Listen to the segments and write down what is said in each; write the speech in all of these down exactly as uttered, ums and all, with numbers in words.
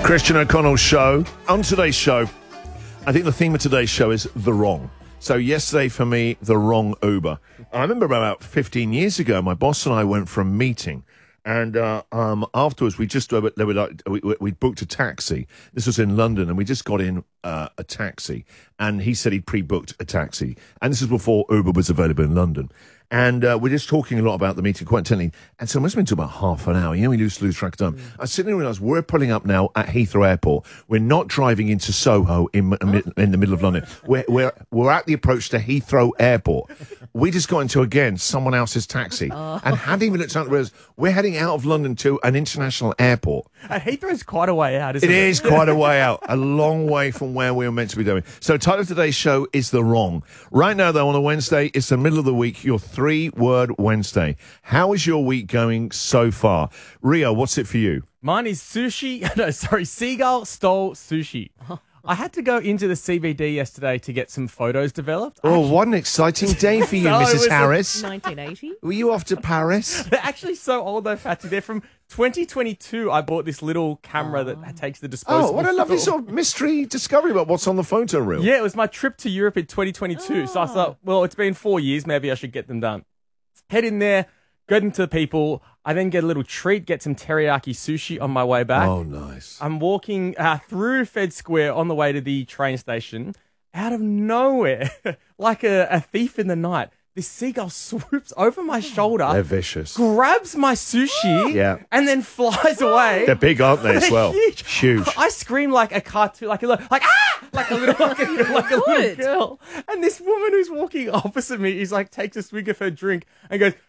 Christian O'Connell Show. On today's show, I think the theme of today's show is the wrong. So yesterday for me, the wrong Uber. I remember about fifteen years ago, my boss and I went for a meeting. And uh, um, afterwards, we just uh, they were like we we booked a taxi. This was in London, and we just got in uh, a taxi. And he said he'd pre-booked a taxi, and this is before Uber was available in London. And uh, we're just talking a lot about the meeting, quite intently. And so it must have been to about half an hour. You know, we lose lose track of time. Mm. I suddenly realised we're pulling up now at Heathrow Airport. We're not driving into Soho in oh. in the middle of London. We're we're we're at the approach to Heathrow Airport. We just got into, again, someone else's taxi. Oh. And hadn't even looked out the road. We're heading out of London to an international airport. And Heathrow's quite a way out, isn't it? It is quite a way out. A long way from where we were meant to be going. So the title of today's show is The Wrong. Right now, though, on a Wednesday, it's the middle of the week, your three-word Wednesday. How is your week going so far? Rio, what's it for you? Mine is sushi. No, sorry, seagull stole sushi. I had to go into the C B D yesterday to get some photos developed. Oh, actually, what an exciting day for you, so Missus Harris. nineteen eighty Were you off to Paris? They're actually so old, though, Fatty. They're from twenty twenty-two. I bought this little camera oh. that takes the disposable. Oh, what a lovely sort of mystery discovery about what's on the photo reel. Yeah, it was my trip to Europe in twenty twenty-two. Oh. So I thought, well, it's been four years. Maybe I should get them done. Head in there, go into the people. I then get a little treat, get some teriyaki sushi on my way back. Oh, nice. I'm walking uh, through Fed Square on the way to the train station. Out of nowhere, like a, a thief in the night, this seagull swoops over my shoulder. They're vicious. Grabs my sushi. Yeah. And then flies away. They're big, aren't they, as They're well? Huge. Huge. I scream like a cartoon, like a little, like, ah! Like a little, like a, like a little girl. And this woman who's walking opposite me is like, takes a swig of her drink and goes,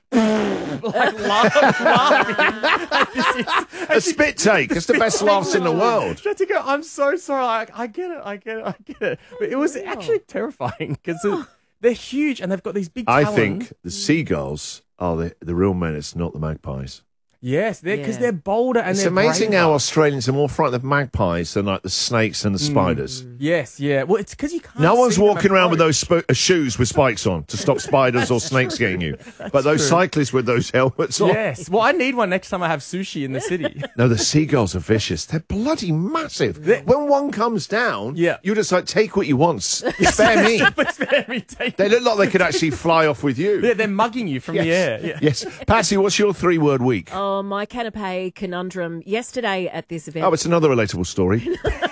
like laugh, laughing. A spit take. It's the best laughs in the world. She had to go, I'm so sorry. Like, I get it, I get it, I get it. But it was actually terrifying because they're huge and they've got these big talons. I think the seagulls are the, the real menace, not the magpies. Yes, because they're, yeah. they're bolder and it's they're amazing braver. how Australians are more frightened of magpies than like the snakes and the spiders. Mm. Yes, yeah. Well, it's because you can't. No one's see walking around with approach. those sp- uh, shoes with spikes on to stop spiders or snakes true. getting you. That's but those true. cyclists with those helmets on. Yes. Well, I need one next time I have sushi in the city. No, the seagulls are vicious. They're bloody massive. They're... When one comes down, yeah. you just like take what you want. Spare me. Spare me. Take they look like they could actually fly off with you. Yeah, they're mugging you from yes. the air. Yeah. Yes. Patsy, what's your three-word week? Oh, my canapé conundrum yesterday at this event. Oh, it's another relatable story.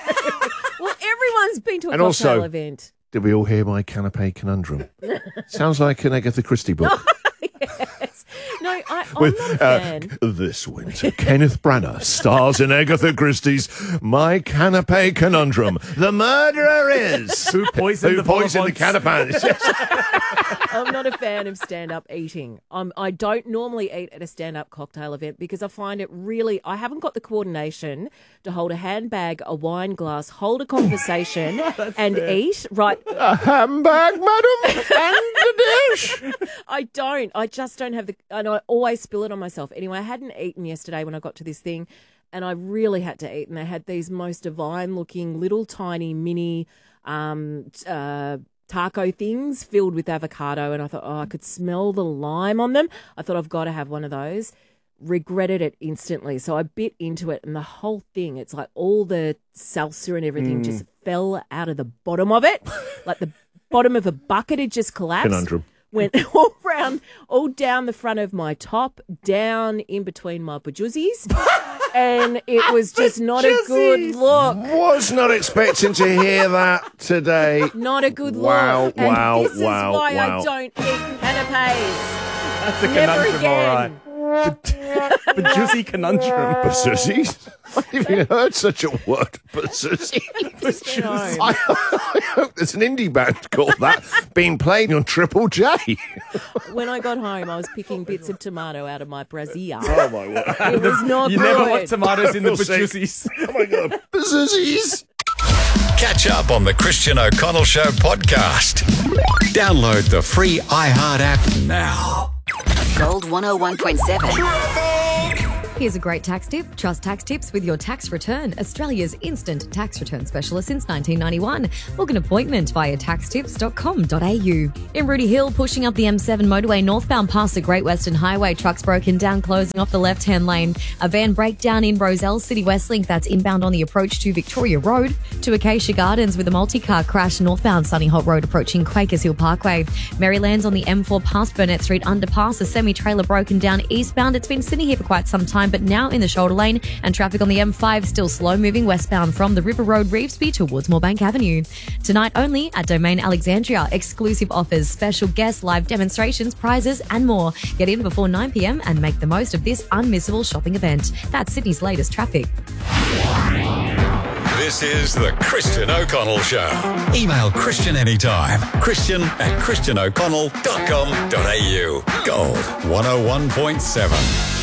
Well, everyone's been to a and cocktail also, event. Did we all hear my canapé conundrum? Sounds like an Agatha Christie book. Yes. No, I, I'm With, not a fan. Uh, this winter, Kenneth Branagh stars in Agatha Christie's My Canapé Conundrum. The murderer is... Who poisoned Who the poisoned the canapé? I'm not a fan of stand-up eating. Um, I don't normally eat at a stand-up cocktail event because I find it really... I haven't got the coordination to hold a handbag, a wine glass, hold a conversation and fair. eat. Right. A handbag, madam, and a dish. I don't. I just don't have the... And I always spill it on myself. Anyway, I hadn't eaten yesterday when I got to this thing and I really had to eat. And they had these most divine-looking little tiny mini... Um, uh, taco things filled with avocado, and I thought, oh, I could smell the lime on them. I thought, I've got to have one of those. Regretted it instantly. So I bit into it, and the whole thing, it's like all the salsa and everything mm. just fell out of the bottom of it. Like the bottom of a bucket had just collapsed. Conundrum. Went all round, all down the front of my top, down in between my bajuzzies. And it was just not a good look. Was not expecting to hear that today. Not a good wow, look. And wow, this is wow, why wow. I don't eat canapes. That's a Never conundrum, again. all right. But juicy conundrum. Bazoozies? I've never even heard such a word. Bazoozies. I, I hope there's an indie band called that being played on Triple J. When I got home, I was picking bits of tomato out of my brassiere. Oh, my word. It was not You good. never want tomatoes in the I feel bajuzzies. Oh, my God. Bazoozies. Catch up on the Christian O'Connell Show podcast. Download the free iHeart app now. Gold one oh one point seven. Here's a great tax tip. Trust tax tips with your tax return. Australia's instant tax return specialist since nineteen ninety-one. Book an appointment via tax tips dot com dot a u. In Rooty Hill, pushing up the M seven motorway northbound past the Great Western Highway, trucks broken down, closing off the left-hand lane. A van breakdown in Roselle City Westlink, that's inbound on the approach to Victoria Road. To Acacia Gardens with a multi-car crash northbound Sunny Holt Road approaching Quakers Hill Parkway. Maryland's on the M four past Burnett Street underpass. A semi-trailer broken down eastbound. It's been sitting here for quite some time, but now in the shoulder lane, and traffic on the M five still slow moving westbound from the River Road Revesby towards Moorebank Avenue. Tonight only at Domain Alexandria, exclusive offers, special guests, live demonstrations, prizes and more. Get in before nine p.m. and make the most of this unmissable shopping event. That's Sydney's latest traffic. This is the Christian O'Connell Show. Email Christian anytime. Christian at christian o'connell dot com dot a u. Gold one oh one point seven.